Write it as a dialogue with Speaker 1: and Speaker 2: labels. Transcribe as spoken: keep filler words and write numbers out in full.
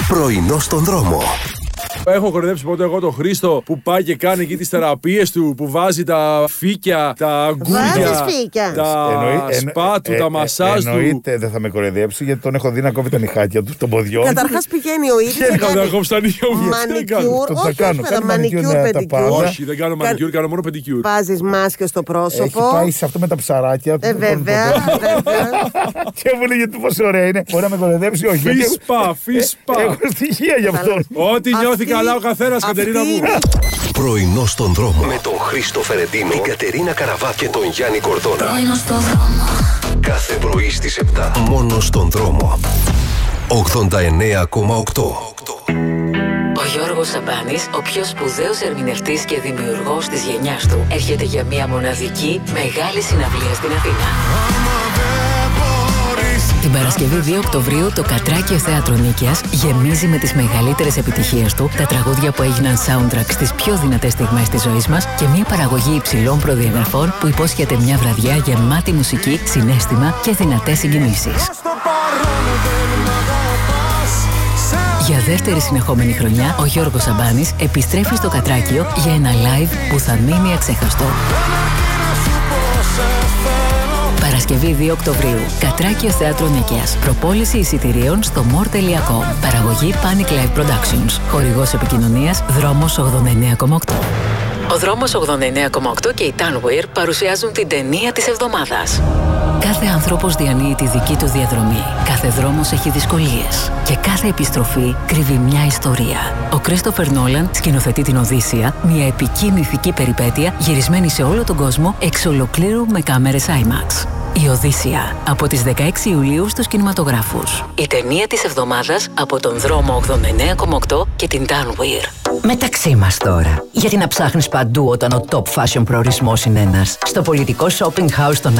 Speaker 1: Πρωινό στον δρόμο.
Speaker 2: Έχω κορυδέψει ποτέ εγώ τον Χρήστο που πάει και κάνει εκεί τις θεραπείες του, που βάζει τα φύκια, τα αγκούρια, τα
Speaker 3: Εννοεί,
Speaker 2: σπά του,
Speaker 3: ε,
Speaker 2: τα
Speaker 3: ε,
Speaker 2: μασάζ του.
Speaker 3: Εννοείται δεν θα με κοροϊδέψει, γιατί τον έχω δει να κόβει τα νυχάκια του των ποδιών.
Speaker 4: Καταρχάς πηγαίνει ο ίδιος.
Speaker 2: Δεν κάνω να κόψει τα νύχια μου.
Speaker 4: Μανικιούρ, όχι
Speaker 3: κάνω,
Speaker 4: όχι,
Speaker 3: κάνω
Speaker 4: μανικιούρ,
Speaker 3: μανικιούρ,
Speaker 4: πεντικιούρ.
Speaker 2: Όχι, δεν κάνω μανικιούρ, κάνω μόνο πεντικιούρ.
Speaker 4: Βάζεις μάσκες στο πρόσωπο.
Speaker 3: Έχει πάει σε αυτό με τα ψαράκια.
Speaker 4: Ε, βέβαια, βέβαια.
Speaker 3: Και μου λέει γιατί πόσο ωραία είναι. Μπορεί να με κοροϊδέψει, όχι.
Speaker 2: Φίσπα, φίσπα.
Speaker 3: Έχω στοιχεία γι' αυτό.
Speaker 2: Ό,τι νιώθει καλά ο καθένας, Κατερίνα μου.
Speaker 1: Πρωινό στον δρόμο. Με τον Χρήστο Φερεντίνο, την Κατερίνα Καραβά και τον Γιάννη Κορδόνα.
Speaker 5: Πρωινό στον δρόμο.
Speaker 1: Κάθε πρωί στις επτά. Μόνο στον δρόμο. ογδόντα εννέα κόμμα οκτώ.
Speaker 6: Ο Γιώργος Σαμπάνης, ο πιο σπουδαίος ερμηνευτής και δημιουργός της γενιάς του, έρχεται για μια μοναδική μεγάλη συναυλία στην Αθήνα. Την Παρασκευή δύο Οκτωβρίου το Κατράκιο Θέατρο Νίκαιας γεμίζει με τις μεγαλύτερες επιτυχίες του, τα τραγούδια που έγιναν soundtrack στις πιο δυνατές στιγμές της ζωής μας και μια παραγωγή υψηλών προδιαγραφών που υπόσχεται μια βραδιά γεμάτη μουσική, συναίσθημα και δυνατές συγκινήσεις. Για δεύτερη συνεχόμενη χρονιά, ο Γιώργος Σαμπάνης επιστρέφει στο Κατράκιο για ένα live που θα μείνει αξέχαστο. Παρασκευή δύο Οκτωβρίου. Κατράκιο Θέατρο Νίκαιας. Προπόληση εισιτηρίων στο more τελεία com. Παραγωγή Panic Live Productions. Χορηγός επικοινωνίας Δρόμος ογδόντα εννέα κόμμα οκτώ. Ο Δρόμος ογδόντα εννέα κόμμα οκτώ και η Tanwear παρουσιάζουν την ταινία της εβδομάδας. Κάθε άνθρωπος διανύει τη δική του διαδρομή. Κάθε δρόμος έχει δυσκολίες. Και κάθε επιστροφή κρύβει μια ιστορία. Ο Κρίστοφερ Νόλαν σκηνοθετεί την Οδύσσεια, μια επική μυθική περιπέτεια γυρισμένη σε όλο τον κόσμο εξ ολοκλήρου με κάμερες άιμαξ. Η Οδύσσεια, από τις δεκαέξι Ιουλίου στους κινηματογράφους. Η ταινία της εβδομάδας από τον Δρόμο ογδόντα εννέα κόμμα οκτώ και την Tanwear.
Speaker 7: Μεταξύ μας τώρα. Γιατί να ψάχνεις παντού όταν ο top fashion προορισμός είναι ένας. Στο πολιτικό shopping house των